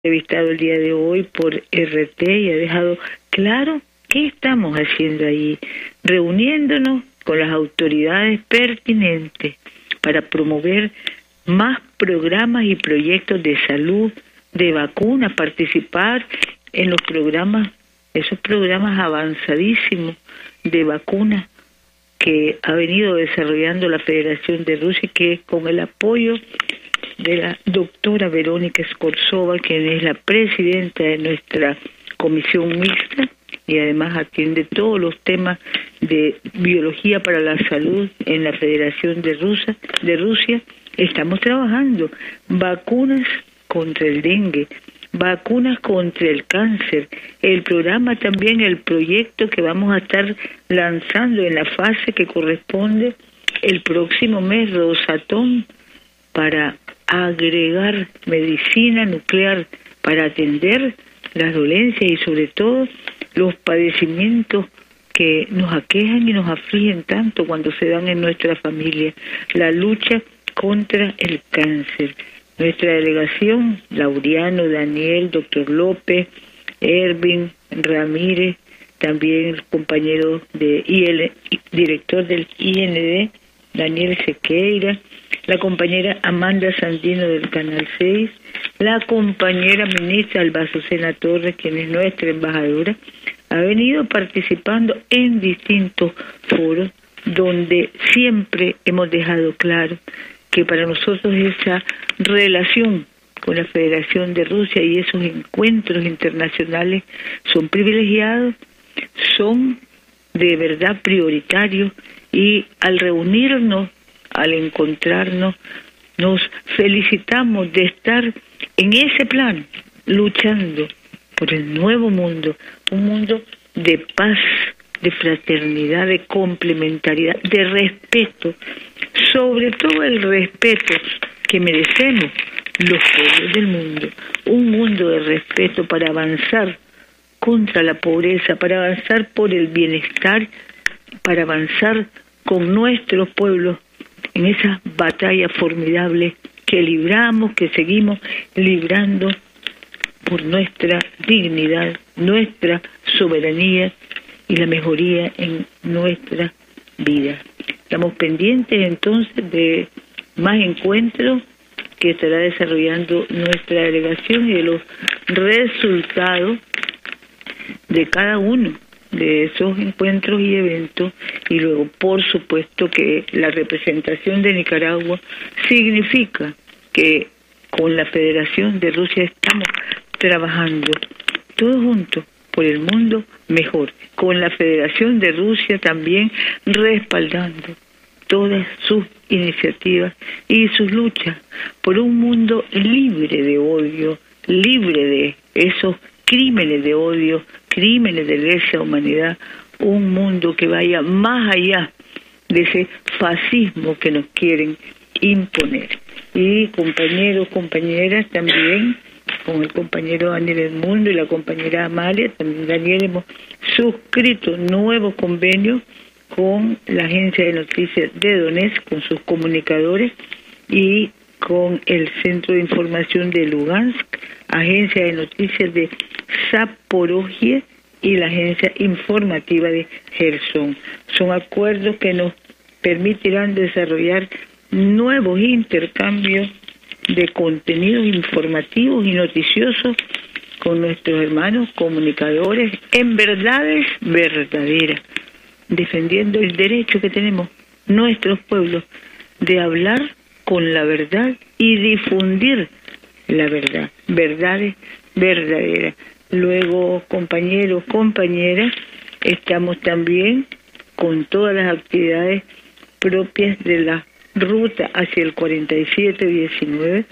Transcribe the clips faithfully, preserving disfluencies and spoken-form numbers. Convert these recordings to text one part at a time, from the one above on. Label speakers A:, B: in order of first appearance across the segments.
A: entrevistado el día de hoy por R T y ha dejado claro qué estamos haciendo ahí, reuniéndonos con las autoridades pertinentes para promover más programas y proyectos de salud, de vacunas, participar en los programas, esos programas avanzadísimos de vacunas que ha venido desarrollando la Federación de Rusia, que con el apoyo de la doctora Verónica Skorzova, quien es la presidenta de nuestra comisión mixta y además atiende todos los temas de biología para la salud en la Federación de Rusia, de Rusia, estamos trabajando vacunas contra el dengue, vacunas contra el cáncer, el programa también, el proyecto que vamos a estar lanzando en la fase que corresponde el próximo mes, Rosatón, para agregar medicina nuclear para atender las dolencias y sobre todo los padecimientos que nos aquejan y nos afligen tanto cuando se dan en nuestra familia, la lucha contra el cáncer. Nuestra delegación, Laureano, Daniel, doctor López, Ervin, Ramírez, también el compañero de I L, director del I N D, Daniel Sequeira, la compañera Amanda Sandino del Canal seis, la compañera ministra Alba Azucena Torres, quien es nuestra embajadora, ha venido participando en distintos foros donde siempre hemos dejado claro que para nosotros esa relación con la Federación de Rusia y esos encuentros internacionales son privilegiados, son de verdad prioritarios y al reunirnos, al encontrarnos, nos felicitamos de estar en ese plan, luchando por el nuevo mundo, un mundo de paz, de fraternidad, de complementariedad, de respeto, sobre todo el respeto que merecemos los pueblos del mundo, un mundo de respeto para avanzar contra la pobreza, para avanzar por el bienestar, para avanzar con nuestros pueblos en esa batalla formidable que libramos, que seguimos librando por nuestra dignidad, nuestra soberanía y la mejoría en nuestra vida. Estamos pendientes entonces de más encuentros que estará desarrollando nuestra delegación y de los resultados de cada uno de esos encuentros y eventos, y luego por supuesto que la representación de Nicaragua significa que con la Federación de Rusia estamos trabajando todos juntos por el mundo mejor, con la Federación de Rusia también respaldando todas sus iniciativas y sus luchas por un mundo libre de odio, libre de esos crímenes de odio, crímenes de lesa humanidad, un mundo que vaya más allá de ese fascismo que nos quieren imponer. Y compañeros, compañeras, también con el compañero Daniel Edmundo y la compañera Amalia, también Daniel, hemos suscrito nuevos convenios con la agencia de noticias de Donetsk, con sus comunicadores, y con el Centro de Información de Lugansk, agencia de noticias de Zaporozhye y la agencia informativa de Gerson. Son acuerdos que nos permitirán desarrollar nuevos intercambios de contenidos informativos y noticiosos con nuestros hermanos comunicadores en verdades verdaderas, defendiendo el derecho que tenemos nuestros pueblos de hablar con la verdad y difundir la verdad, verdades verdaderas. Luego, compañeros, compañeras, estamos también con todas las actividades propias de la ruta hacia el cuarenta y siete diecinueve.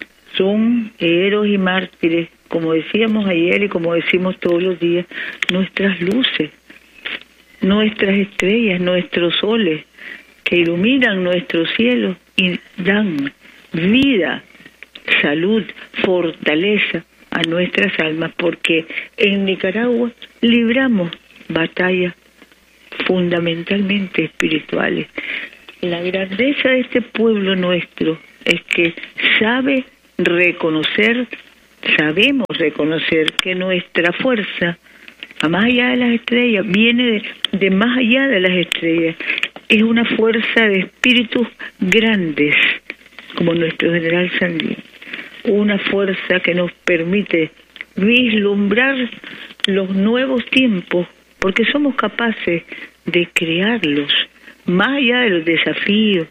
A: Son héroes y mártires, como decíamos ayer y como decimos todos los días, nuestras luces, nuestras estrellas, nuestros soles, que iluminan nuestro cielo y dan vida, salud, fortaleza a nuestras almas, porque en Nicaragua libramos batallas fundamentalmente espirituales. La grandeza de este pueblo nuestro es que sabe reconocer sabemos reconocer que nuestra fuerza, a más allá de las estrellas, viene de, de más allá de las estrellas. Es una fuerza de espíritus grandes, como nuestro general Sandino. Una fuerza que nos permite vislumbrar los nuevos tiempos, porque somos capaces de crearlos, más allá de los desafíos,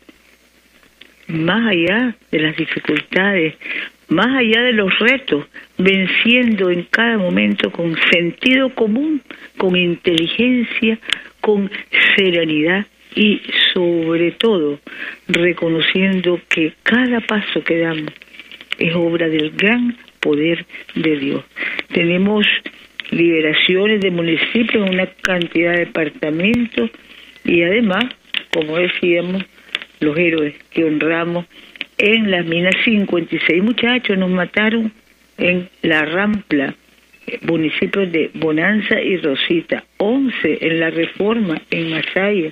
A: más allá de las dificultades, más allá de los retos, venciendo en cada momento con sentido común, con inteligencia, con serenidad y sobre todo reconociendo que cada paso que damos es obra del gran poder de Dios. Tenemos liberaciones de municipios en una cantidad de departamentos y además, como decíamos, los héroes que honramos en las minas. Cincuenta y seis muchachos nos mataron en La Rampla, municipios de Bonanza y Rosita, once en La Reforma, en Masaya.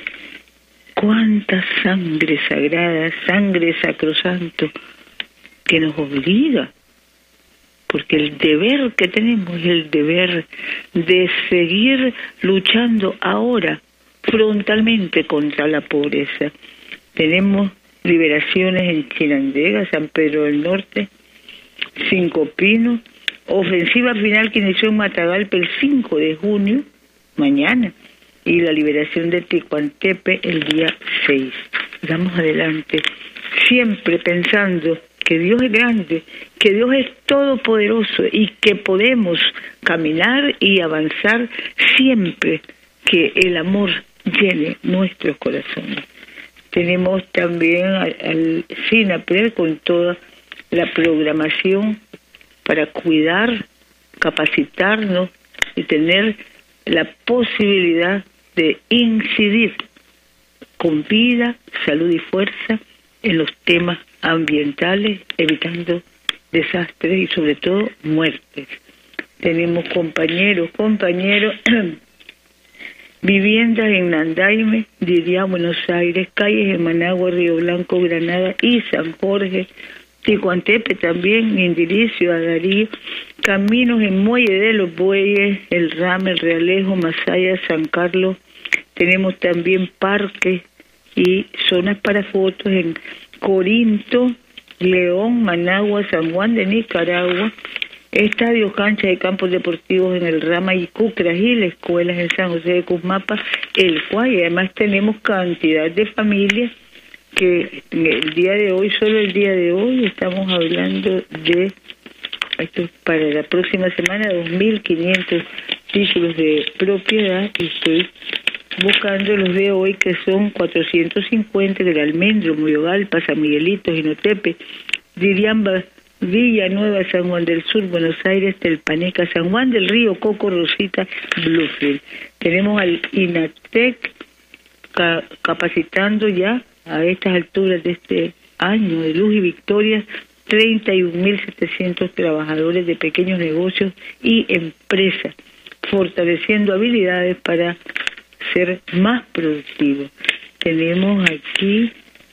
A: Cuánta sangre sagrada, sangre sacrosanto, que nos obliga, porque el deber que tenemos es el deber de seguir luchando ahora frontalmente contra la pobreza. Tenemos liberaciones en Chinandega, San Pedro del Norte, Cinco Pinos, ofensiva final que inició en Matagalpa el cinco de junio, mañana, y la liberación de Ticuantepe el día seis. Vamos adelante, siempre pensando que Dios es grande, que Dios es todopoderoso y que podemos caminar y avanzar siempre que el amor llene nuestros corazones. Tenemos también al, al SINAPRED con toda la programación para cuidar, capacitarnos y tener la posibilidad de incidir con vida, salud y fuerza en los temas ambientales, evitando desastres y sobre todo muertes. Tenemos compañeros, compañeros, viviendas en Nandaime, Diría, Buenos Aires, calles en Managua, Río Blanco, Granada y San Jorge, Ticuantepe también, Indiricio, Adarí, caminos en Muelle de los Bueyes, El Rame, El Realejo, Masaya, San Carlos. Tenemos también parques y zonas para fotos en Corinto, León, Managua, San Juan de Nicaragua, estadios, canchas y campos deportivos en El Rama y Cucragil, escuelas en San José de Cusmapa, El Cuay. Además tenemos cantidad de familias que el día de hoy, solo el día de hoy, estamos hablando de, esto es para la próxima semana, dos mil quinientos títulos de propiedad, y estoy buscando los de hoy, que son cuatrocientos cincuenta del Almendro, Moyogalpa, San Miguelito, Jinotepe, Diriamba, Villanueva, San Juan del Sur, Buenos Aires, Telpaneca, San Juan del Río, Coco, Rosita, Bluefield. Tenemos al INATEC ca capacitando ya a estas alturas de este año de luz y victoria treinta y un mil setecientos trabajadores de pequeños negocios y empresas, fortaleciendo habilidades para ser más productivos. Tenemos aquí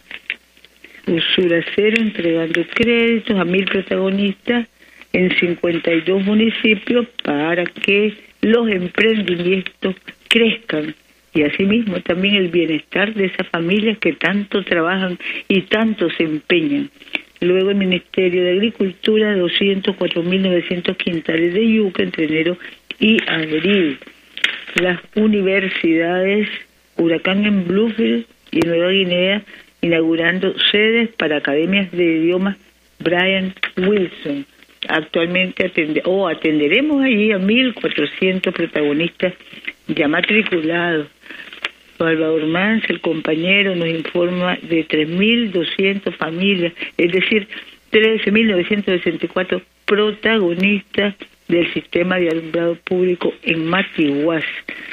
A: Usura Cero entregando créditos a mil protagonistas en cincuenta y dos municipios para que los emprendimientos crezcan y asimismo también el bienestar de esas familias que tanto trabajan y tanto se empeñan. Luego el Ministerio de Agricultura, doscientos cuatro mil novecientos quintales de yuca entre enero y abril. Las universidades, Huracán en Bluefield y Nueva Guinea, inaugurando sedes para academias de idiomas Brian Wilson. Actualmente atende, o oh, atenderemos allí a mil cuatrocientos protagonistas ya matriculados. Salvador Mans, el compañero, nos informa de tres mil doscientas familias, es decir, trece mil novecientos sesenta y cuatro protagonistas del sistema de alumbrado público en Matiguás.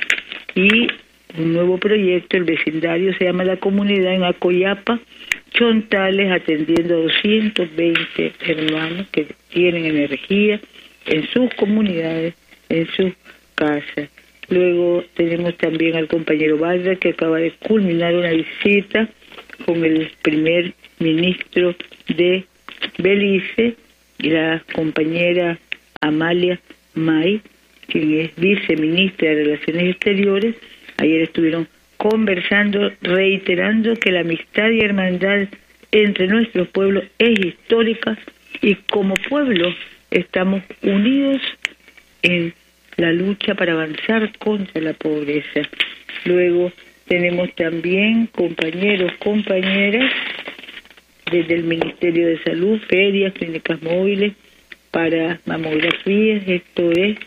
A: Y un nuevo proyecto, el vecindario se llama La Comunidad en Acoyapa, Chontales, atendiendo a doscientos veinte hermanos que tienen energía en sus comunidades, en sus casas. Luego tenemos también al compañero Valda, que acaba de culminar una visita con el primer ministro de Belice y la compañera Amalia May, quien es viceministra de Relaciones Exteriores, ayer estuvieron conversando, reiterando que la amistad y hermandad entre nuestros pueblos es histórica y como pueblo estamos unidos en la lucha para avanzar contra la pobreza. Luego tenemos también compañeros, compañeras desde el Ministerio de Salud, ferias, clínicas móviles para mamografías, esto es,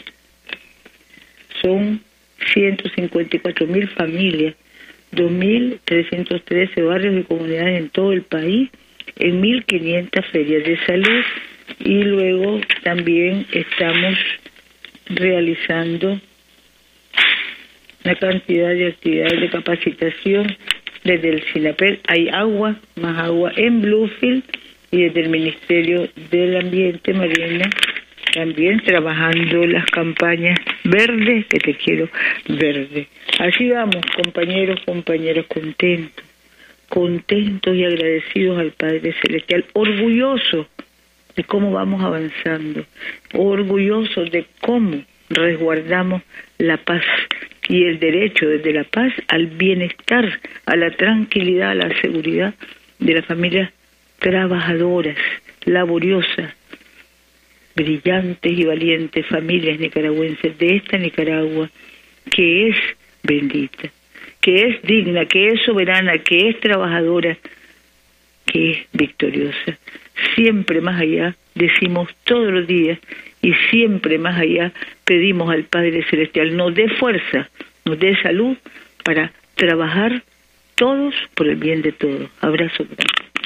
A: son ciento cincuenta y cuatro mil familias, dos mil trescientos trece barrios y comunidades en todo el país, en mil quinientas ferias de salud, y luego también estamos realizando una cantidad de actividades de capacitación desde el SINAPER. Hay agua, más agua en Bluefield, y desde el Ministerio del Ambiente, Marina, también trabajando las campañas verdes, que te quiero verde. Así vamos, compañeros, compañeras, contentos, contentos y agradecidos al Padre Celestial, orgullosos de cómo vamos avanzando, orgullosos de cómo resguardamos la paz y el derecho desde la paz al bienestar, a la tranquilidad, a la seguridad de las familias trabajadoras, laboriosas, brillantes y valientes familias nicaragüenses de esta Nicaragua que es bendita, que es digna, que es soberana, que es trabajadora, que es victoriosa. Siempre más allá, decimos todos los días, y siempre más allá pedimos al Padre Celestial nos dé fuerza, nos dé salud para trabajar todos por el bien de todos. Abrazo grande.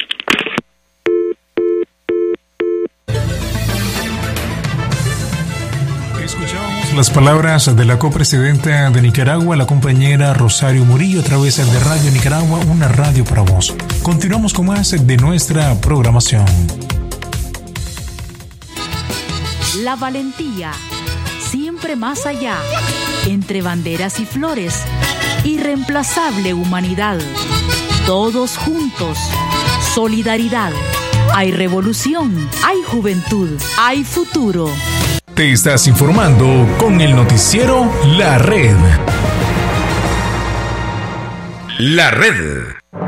B: Escuchamos las palabras de la copresidenta de Nicaragua, la compañera Rosario Murillo, a través de Radio Nicaragua, una radio para vos. Continuamos con más de nuestra programación.
C: La valentía, siempre más allá, entre banderas y flores, irreemplazable humanidad, todos juntos, solidaridad. Hay revolución, hay juventud, hay futuro.
B: Te estás informando con el noticiero La Red. La Red.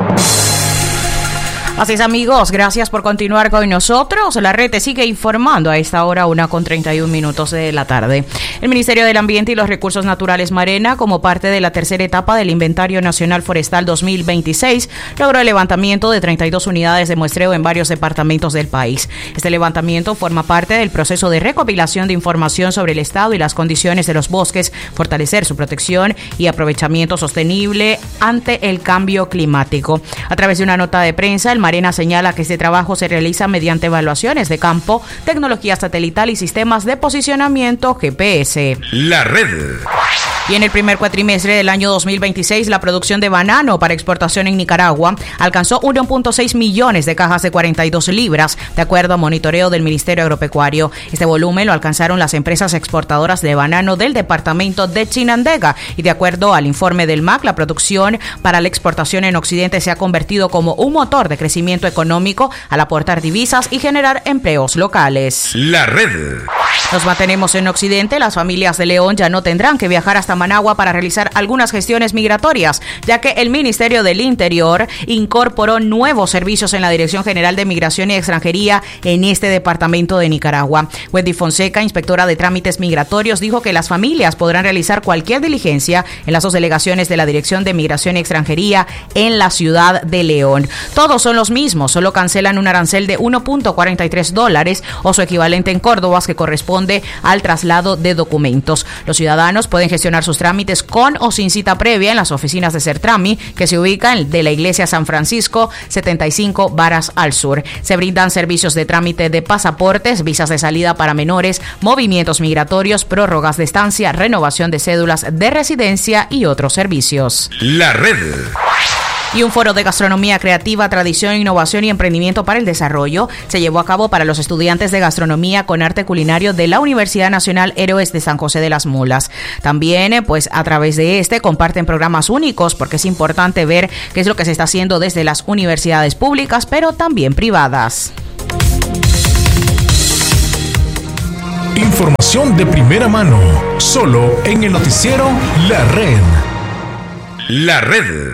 D: Así es, amigos, gracias por continuar con nosotros. La red te sigue informando a esta hora, una con treinta y un minutos de la tarde. El Ministerio del Ambiente y los Recursos Naturales Marena, como parte de la tercera etapa del Inventario Nacional Forestal dos mil veintiséis, logró el levantamiento de treinta y dos unidades de muestreo en varios departamentos del país. Este levantamiento forma parte del proceso de recopilación de información sobre el estado y las condiciones de los bosques, fortalecer su protección y aprovechamiento sostenible ante el cambio climático. A través de una nota de prensa, el Marena señala que este trabajo se realiza mediante evaluaciones de campo, tecnología satelital y sistemas de posicionamiento G P S.
B: La Red.
D: Y en el primer cuatrimestre del año dos mil veintiséis, la producción de banano para exportación en Nicaragua alcanzó uno punto seis millones de cajas de cuarenta y dos libras, de acuerdo a monitoreo del Ministerio Agropecuario. Este volumen lo alcanzaron las empresas exportadoras de banano del departamento de Chinandega, y de acuerdo al informe del M A C, la producción para la exportación en Occidente se ha convertido como un motor de crecimiento económico al aportar divisas y generar empleos locales.
B: La Red.
D: Nos mantenemos en Occidente. Las familias de León ya no tendrán que viajar hasta Managua para realizar algunas gestiones migratorias, ya que el Ministerio del Interior incorporó nuevos servicios en la Dirección General de Migración y Extranjería en este departamento de Nicaragua. Wendy Fonseca, inspectora de trámites migratorios, dijo que las familias podrán realizar cualquier diligencia en las dos delegaciones de la Dirección de Migración y Extranjería en la ciudad de León. Todos son los mismos, solo cancelan un arancel de uno punto cuarenta y tres dólares o su equivalente en Córdoba, que corresponde al traslado de documentos. Los ciudadanos pueden gestionar sus trámites con o sin cita previa en las oficinas de Sertrami, que se ubican de la Iglesia San Francisco, setenta y cinco Varas al Sur. Se brindan servicios de trámite de pasaportes, visas de salida para menores, movimientos migratorios, prórrogas de estancia, renovación de cédulas de residencia y otros servicios.
B: La Red.
D: Y un foro de gastronomía creativa, tradición, innovación y emprendimiento para el desarrollo se llevó a cabo para los estudiantes de gastronomía con arte culinario de la Universidad Nacional Héroes de San José de las Mulas. También, pues, a través de este comparten programas únicos, porque es importante ver qué es lo que se está haciendo desde las universidades públicas, pero también privadas.
B: Información de primera mano, solo en el noticiero La Red.
E: La Red.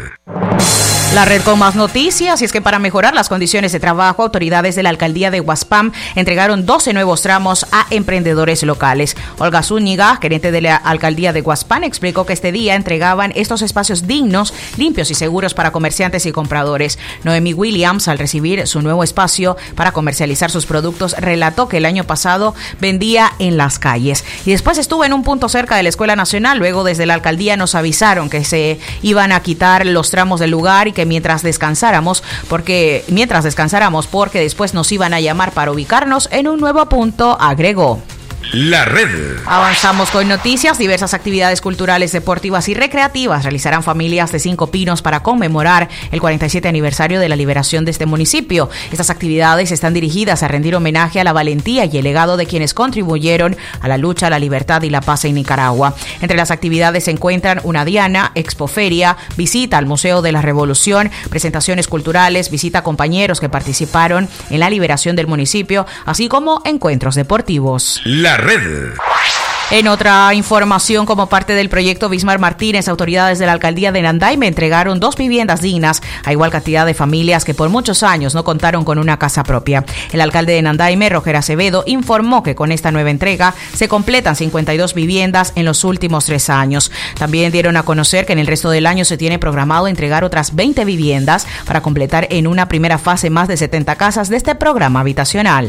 D: La red con más noticias, y es que para mejorar las condiciones de trabajo, autoridades de la alcaldía de Guaspam entregaron doce nuevos tramos a emprendedores locales. Olga Zúñiga, gerente de la alcaldía de Guaspam, explicó que este día entregaban estos espacios dignos, limpios y seguros para comerciantes y compradores. Noemi Williams, al recibir su nuevo espacio para comercializar sus productos, relató que el año pasado vendía en las calles y después estuvo en un punto cerca de la Escuela Nacional. Luego desde la alcaldía nos avisaron que se iban a quitar los tramos del lugar y que mientras descansáramos, porque mientras descansáramos, porque después nos iban a llamar para ubicarnos en un nuevo punto, agregó.
E: La Red.
D: Avanzamos con noticias. Diversas actividades culturales, deportivas y recreativas realizarán familias de Cinco Pinos para conmemorar el cuarenta y siete aniversario de la liberación de este municipio. Estas actividades están dirigidas a rendir homenaje a la valentía y el legado de quienes contribuyeron a la lucha, a la libertad y la paz en Nicaragua. Entre las actividades se encuentran una diana, expoferia, visita al Museo de la Revolución, presentaciones culturales, visita a compañeros que participaron en la liberación del municipio, así como encuentros deportivos.
E: La Red.
D: En otra información, como parte del proyecto Bismar Martínez, autoridades de la alcaldía de Nandaime entregaron dos viviendas dignas a igual cantidad de familias que por muchos años no contaron con una casa propia. El alcalde de Nandaime, Roger Acevedo, informó que con esta nueva entrega se completan cincuenta y dos viviendas en los últimos tres años. También dieron a conocer que en el resto del año se tiene programado entregar otras veinte viviendas para completar en una primera fase más de setenta casas de este programa habitacional.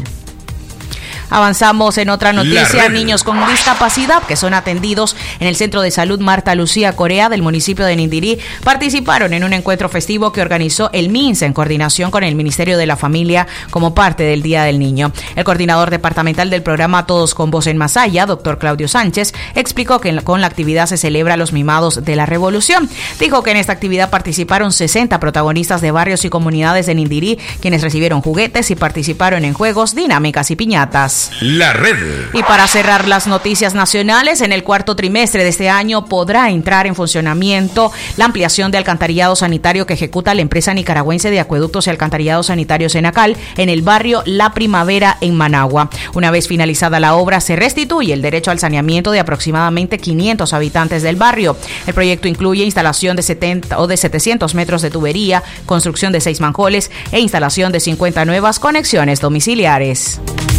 D: Avanzamos en otra noticia. Niños con discapacidad que son atendidos en el Centro de Salud Marta Lucía Corea del municipio de Nindirí participaron en un encuentro festivo que organizó el MINSA en coordinación con el Ministerio de la Familia como parte del Día del Niño. El coordinador departamental del programa Todos con Voz en Masaya, doctor Claudio Sánchez, explicó que con la actividad se celebra los mimados de la revolución. Dijo que en esta actividad participaron sesenta protagonistas de barrios y comunidades de Nindirí, quienes recibieron juguetes y participaron en juegos, dinámicas y piñatas.
E: La Red.
D: Y para cerrar las noticias nacionales, en el cuarto trimestre de este año podrá entrar en funcionamiento la ampliación de alcantarillado sanitario que ejecuta la empresa nicaragüense de acueductos y alcantarillados sanitarios Enacal en el barrio La Primavera en Managua. Una vez finalizada la obra, se restituye el derecho al saneamiento de aproximadamente quinientos habitantes del barrio. El proyecto incluye instalación de setenta o de setecientos metros de tubería, construcción de seis manjoles e instalación de cincuenta nuevas conexiones domiciliares.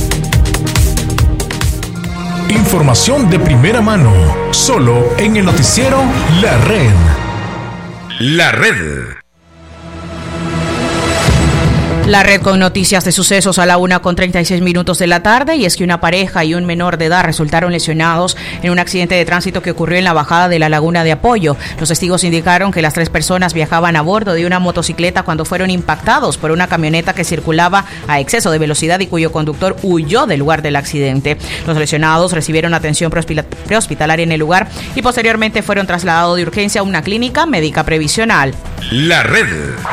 B: Información de primera mano, solo en el noticiero La Red.
E: La Red.
D: La red con noticias de sucesos a la una con treinta y seis minutos de la tarde, y es que una pareja y un menor de edad resultaron lesionados en un accidente de tránsito que ocurrió en la bajada de la Laguna de Apoyo. Los testigos indicaron que las tres personas viajaban a bordo de una motocicleta cuando fueron impactados por una camioneta que circulaba a exceso de velocidad y cuyo conductor huyó del lugar del accidente. Los lesionados recibieron atención prehospitalaria en el lugar y posteriormente fueron trasladados de urgencia a una clínica médica previsional.
E: La Red.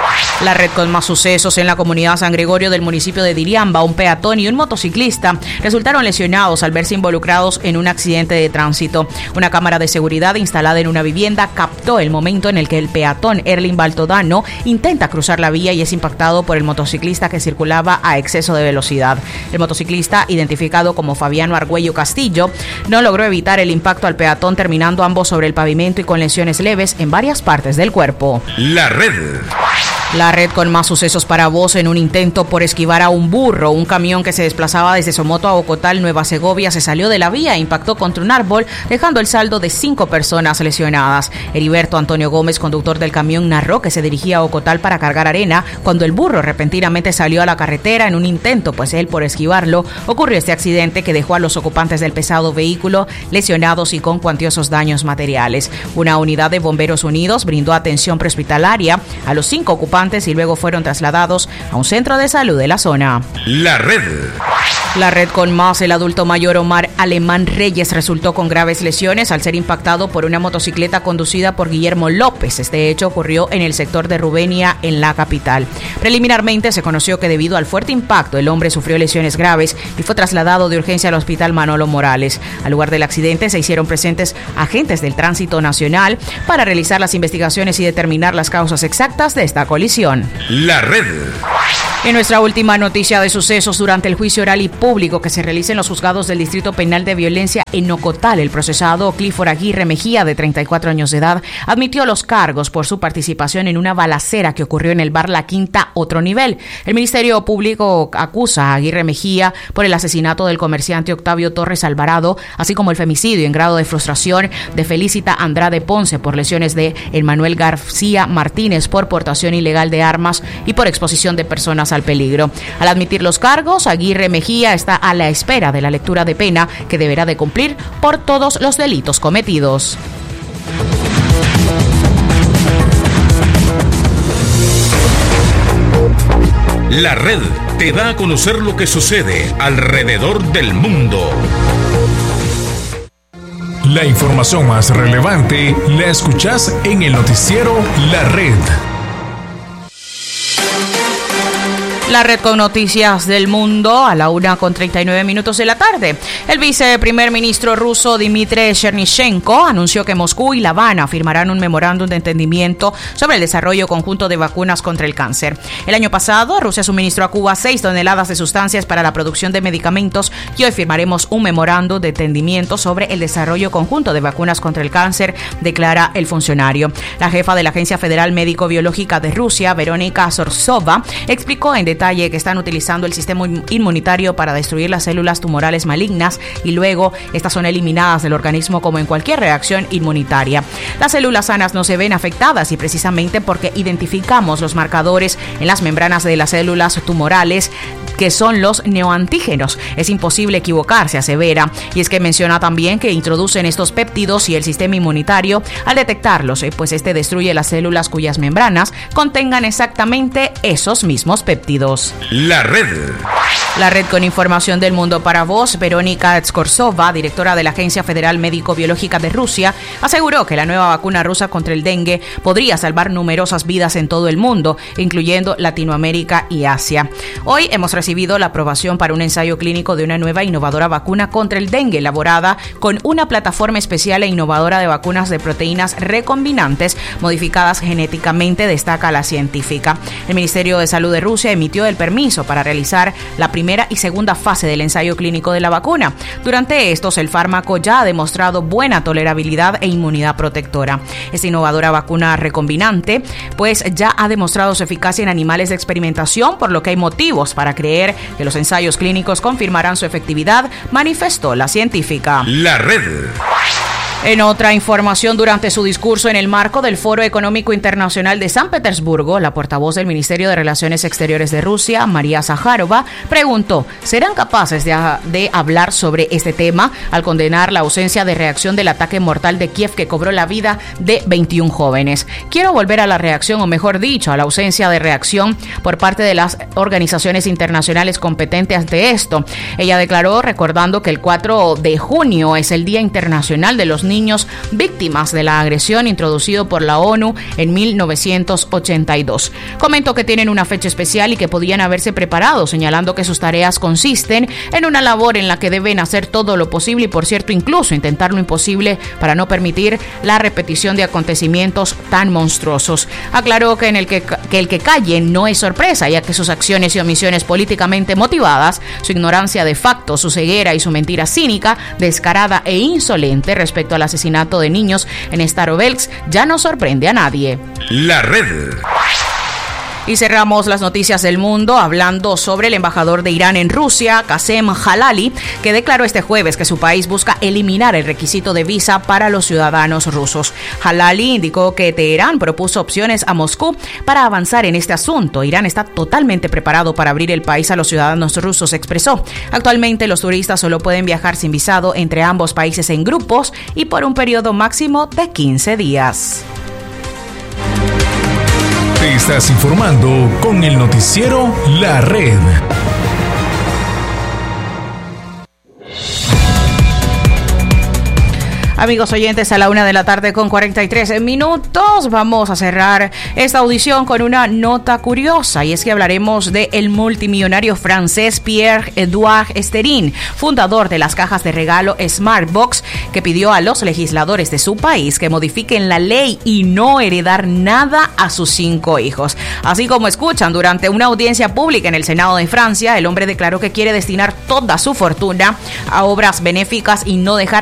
D: La red con más sucesos en la comunidad San Gregorio del municipio de Diriamba. Un peatón y un motociclista resultaron lesionados al verse involucrados en un accidente de tránsito. Una cámara de seguridad instalada en una vivienda captó el momento en el que el peatón Erling Baltodano intenta cruzar la vía y es impactado por el motociclista que circulaba a exceso de velocidad. El motociclista, identificado como Fabiano Argüello Castillo, no logró evitar el impacto al peatón, terminando ambos sobre el pavimento y con lesiones leves en varias partes del cuerpo.
E: La Red.
D: La red con más sucesos para vos en un intento por esquivar a un burro. Un camión que se desplazaba desde Somoto a Ocotal, Nueva Segovia, se salió de la vía e impactó contra un árbol, dejando el saldo de cinco personas lesionadas. Heriberto Antonio Gómez, conductor del camión, narró que se dirigía a Ocotal para cargar arena cuando el burro repentinamente salió a la carretera en un intento, pues él por esquivarlo, ocurrió este accidente que dejó a los ocupantes del pesado vehículo lesionados y con cuantiosos daños materiales. Una unidad de Bomberos Unidos brindó atención prehospitalaria a los cinco ocupantes y luego fueron trasladados a un centro de salud de la zona.
E: La Red.
D: La red con más. El adulto mayor Omar Alemán Reyes resultó con graves lesiones al ser impactado por una motocicleta conducida por Guillermo López. Este hecho ocurrió en el sector de Rubenia, en la capital. Preliminarmente se conoció que debido al fuerte impacto el hombre sufrió lesiones graves y fue trasladado de urgencia al hospital Manolo Morales. Al lugar del accidente se hicieron presentes agentes del Tránsito Nacional para realizar las investigaciones y determinar las causas exactas de esta colisión.
E: La Red.
D: En nuestra última noticia de sucesos, durante el juicio oral y público que se realiza en los juzgados del Distrito Penal de Violencia en Ocotal, el procesado Clifford Aguirre Mejía, de treinta y cuatro años de edad, admitió los cargos por su participación en una balacera que ocurrió en el bar La Quinta Otro Nivel. El Ministerio Público acusa a Aguirre Mejía por el asesinato del comerciante Octavio Torres Alvarado, así como el femicidio en grado de frustración de Felicita Andrade Ponce por lesiones de Emmanuel García Martínez por portación ilegal de armas y por exposición de personas al peligro. Al admitir los cargos, Aguirre Mejía está a la espera de la lectura de pena que deberá de cumplir por todos los delitos cometidos.
E: La Red te da a conocer lo que sucede alrededor del mundo.
B: La información más relevante la escuchás en el noticiero La Red.
D: La red con noticias del mundo a la una con treinta y nueve minutos de la tarde. El viceprimer ministro ruso Dmitry Chernyshchenko anunció que Moscú y La Habana firmarán un memorándum de entendimiento sobre el desarrollo conjunto de vacunas contra el cáncer. El año pasado, Rusia suministró a Cuba seis toneladas de sustancias para la producción de medicamentos y hoy firmaremos un memorándum de entendimiento sobre el desarrollo conjunto de vacunas contra el cáncer, declara el funcionario. La jefa de la Agencia Federal Médico-Biológica de Rusia, Verónica Zorzova, explicó en detalle que están utilizando el sistema inmunitario para destruir las células tumorales malignas y luego estas son eliminadas del organismo como en cualquier reacción inmunitaria. Las células sanas no se ven afectadas y precisamente porque identificamos los marcadores en las membranas de las células tumorales que son los neoantígenos. Es imposible equivocarse, asevera, y es que menciona también que introducen estos péptidos y el sistema inmunitario al detectarlos, pues este destruye las células cuyas membranas contengan exactamente esos mismos péptidos.
E: La Red.
D: La red con información del mundo para vos. Verónica Skorsova, directora de la Agencia Federal Médico-Biológica de Rusia, aseguró que la nueva vacuna rusa contra el dengue podría salvar numerosas vidas en todo el mundo, incluyendo Latinoamérica y Asia. Hoy hemos recibido la aprobación para un ensayo clínico de una nueva innovadora vacuna contra el dengue, elaborada con una plataforma especial e innovadora de vacunas de proteínas recombinantes modificadas genéticamente, destaca la científica. El Ministerio de Salud de Rusia emitió el permiso para realizar la primera y segunda fase del ensayo clínico de la vacuna. Durante estos, el fármaco ya ha demostrado buena tolerabilidad e inmunidad protectora. Esta innovadora vacuna recombinante, pues ya ha demostrado su eficacia en animales de experimentación, por lo que hay motivos para creer que los ensayos clínicos confirmarán su efectividad, manifestó la científica.
E: La Red.
D: En otra información, durante su discurso en el marco del Foro Económico Internacional de San Petersburgo, la portavoz del Ministerio de Relaciones Exteriores de Rusia, María Zaharova, preguntó, ¿serán capaces de, de hablar sobre este tema al condenar la ausencia de reacción del ataque mortal de Kiev que cobró la vida de veintiún jóvenes? Quiero volver a la reacción, o mejor dicho, a la ausencia de reacción por parte de las organizaciones internacionales competentes ante esto. Ella declaró, recordando que el cuatro de junio es el Día Internacional de los Niños niños víctimas de la agresión introducido por la ONU en mil novecientos ochenta y dos. Comentó que tienen una fecha especial y que podían haberse preparado, señalando que sus tareas consisten en una labor en la que deben hacer todo lo posible y, por cierto, incluso intentar lo imposible para no permitir la repetición de acontecimientos tan monstruosos. Aclaró que, en el que, que el que calle no es sorpresa, ya que sus acciones y omisiones políticamente motivadas, su ignorancia de facto, su ceguera y su mentira cínica, descarada e insolente respecto al asesinato de niños en Starovsk ya no sorprende a nadie.
E: La Red.
D: Y cerramos las noticias del mundo hablando sobre el embajador de Irán en Rusia, Qasem Jalali, que declaró este jueves que su país busca eliminar el requisito de visa para los ciudadanos rusos. Jalali indicó que Teherán propuso opciones a Moscú para avanzar en este asunto. Irán está totalmente preparado para abrir el país a los ciudadanos rusos, expresó. Actualmente los turistas solo pueden viajar sin visado entre ambos países en grupos y por un periodo máximo de quince días.
B: Te estás informando con el noticiero La Red.
D: Amigos oyentes, a la una de la tarde con cuarenta y tres minutos, vamos a cerrar esta audición con una nota curiosa, y es que hablaremos de el multimillonario francés Pierre-Edouard Esterin, fundador de las cajas de regalo Smartbox, que pidió a los legisladores de su país que modifiquen la ley y no heredar nada a sus cinco hijos. Así como escuchan, durante una audiencia pública en el Senado de Francia, el hombre declaró que quiere destinar toda su fortuna a obras benéficas y no dejar